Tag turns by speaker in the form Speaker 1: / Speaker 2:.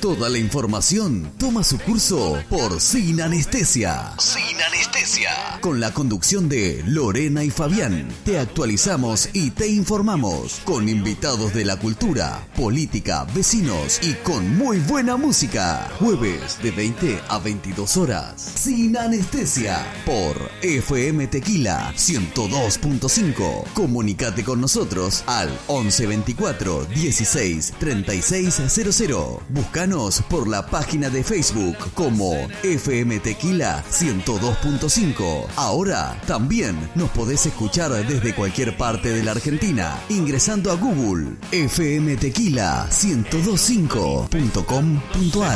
Speaker 1: Toda la información toma su curso por Sin Anestesia. Sin Anestesia. Con la conducción de Lorena y Fabián, te actualizamos y te informamos con invitados de la cultura, política, vecinos y con muy buena música. Jueves de 20 a 22 horas. Sin Anestesia por FM Tequila 102.5. Comunicate con nosotros al 11 24 16 36 00. Búscanos por la página de Facebook como FM Tequila 102.5. Ahora también nos podés escuchar desde cualquier parte de la Argentina ingresando a Google fmtequila1025.com.ar.